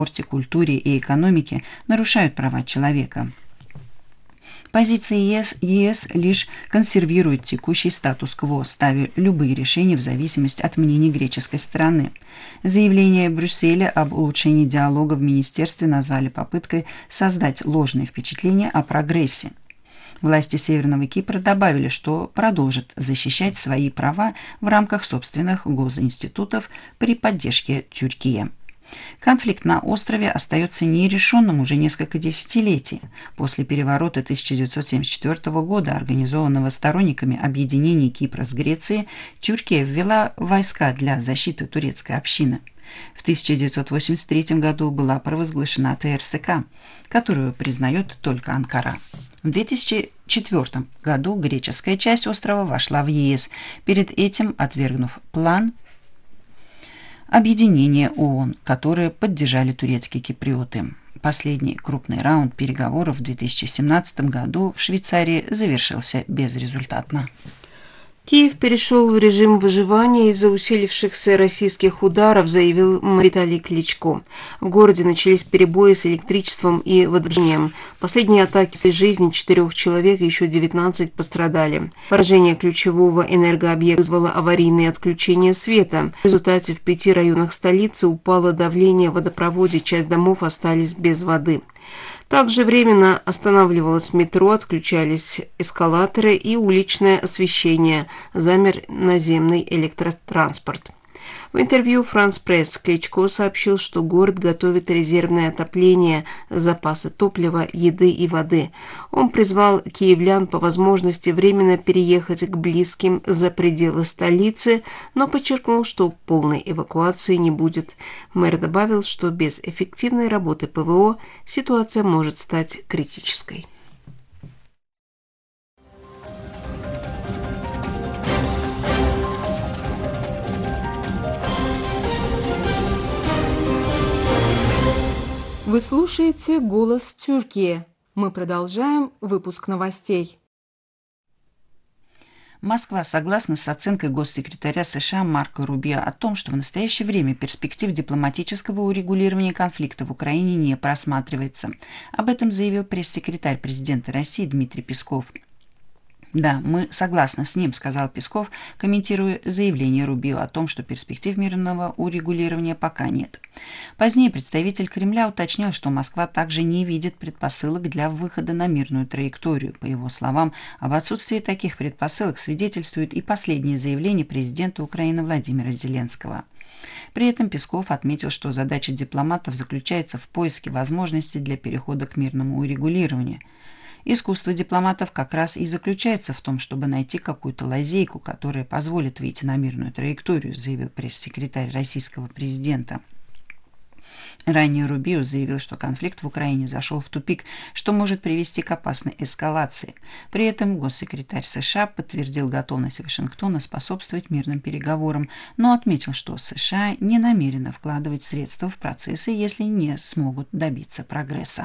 спорте, культуре и экономике нарушают права человека. Позиции ЕС лишь консервируют текущий статус-кво, ставя любые решения в зависимости от мнений греческой стороны. Заявление Брюсселя об улучшении диалога в министерстве назвали попыткой создать ложное впечатление о прогрессе. Власти Северного Кипра добавили, что продолжат защищать свои права в рамках собственных госинститутов при поддержке Тюркии. Конфликт на острове остается нерешенным уже несколько десятилетий. После переворота 1974 года, организованного сторонниками объединения Кипра с Грецией, Тюркия ввела войска для защиты турецкой общины. В 1983 году была провозглашена ТРСК, которую признает только Анкара. В 2004 году греческая часть острова вошла в ЕС, перед этим отвергнув план объединения ООН, которые поддержали турецкие киприоты. Последний крупный раунд переговоров в 2017 году в Швейцарии завершился безрезультатно. Киев перешел в режим выживания из-за усилившихся российских ударов, заявил Виталий Кличко. В городе начались перебои с электричеством и водоснабжением. Последние атаки с жизни 4 человек, еще 19 пострадали. Поражение ключевого энергообъекта вызвало аварийные отключения света. В результате в 5 районах столицы упало давление в водопроводе, часть домов остались без воды. Также временно останавливалось метро, отключались эскалаторы и уличное освещение, замер наземный электротранспорт. В интервью «Франс Пресс» Кличко сообщил, что город готовит резервное отопление, запасы топлива, еды и воды. Он призвал киевлян по возможности временно переехать к близким за пределы столицы, но подчеркнул, что полной эвакуации не будет. Мэр добавил, что без эффективной работы ПВО ситуация может стать критической. Вы слушаете «Голос Тюркии». Мы продолжаем выпуск новостей. Москва согласна с оценкой госсекретаря США Марко Рубио о том, что в настоящее время перспектив дипломатического урегулирования конфликта в Украине не просматривается. Об этом заявил пресс-секретарь президента России Дмитрий Песков. «Да, мы согласны с ним», — сказал Песков, комментируя заявление Рубио о том, что перспектив мирного урегулирования пока нет. Позднее представитель Кремля уточнил, что Москва также не видит предпосылок для выхода на мирную траекторию. По его словам, об отсутствии таких предпосылок свидетельствует и последнее заявление президента Украины Владимира Зеленского. При этом Песков отметил, что задача дипломатов заключается в поиске возможностей для перехода к мирному урегулированию. Искусство дипломатов как раз и заключается в том, чтобы найти какую-то лазейку, которая позволит выйти на мирную траекторию, заявил пресс-секретарь российского президента. Ранее Рубио заявил, что конфликт в Украине зашел в тупик, что может привести к опасной эскалации. При этом госсекретарь США подтвердил готовность Вашингтона способствовать мирным переговорам, но отметил, что США не намерены вкладывать средства в процессы, если не смогут добиться прогресса.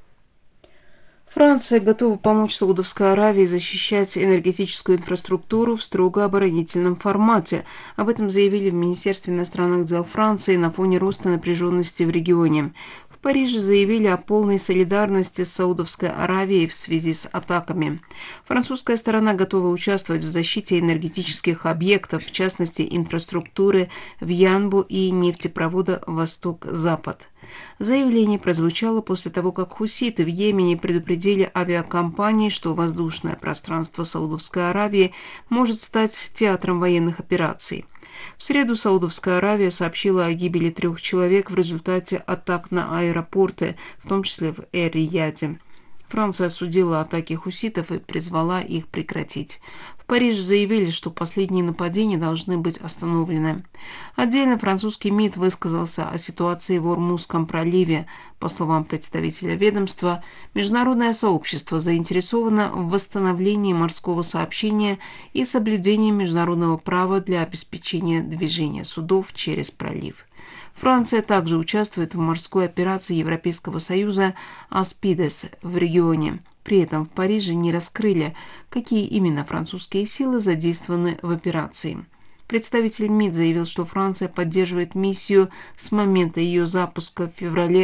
Франция готова помочь Саудовской Аравии защищать энергетическую инфраструктуру в строго оборонительном формате. Об этом заявили в Министерстве иностранных дел Франции на фоне роста напряженности в регионе. В Париже заявили о полной солидарности с Саудовской Аравией в связи с атаками. Французская сторона готова участвовать в защите энергетических объектов, в частности инфраструктуры в Янбу и нефтепровода «Восток-Запад». Заявление прозвучало после того, как хуситы в Йемене предупредили авиакомпании, что воздушное пространство Саудовской Аравии может стать театром военных операций. В среду Саудовская Аравия сообщила о гибели 3 человек в результате атак на аэропорты, в том числе в Эр-Рияде. Франция осудила атаки хуситов и призвала их прекратить. В Париже заявили, что последние нападения должны быть остановлены. Отдельно французский МИД высказался о ситуации в Ормузском проливе. По словам представителя ведомства, международное сообщество заинтересовано в восстановлении морского сообщения и соблюдении международного права для обеспечения движения судов через пролив. Франция также участвует в морской операции Европейского союза «Аспидес» в регионе. При этом в Париже не раскрыли, какие именно французские силы задействованы в операции. Представитель МИД заявил, что Франция поддерживает миссию с момента ее запуска в феврале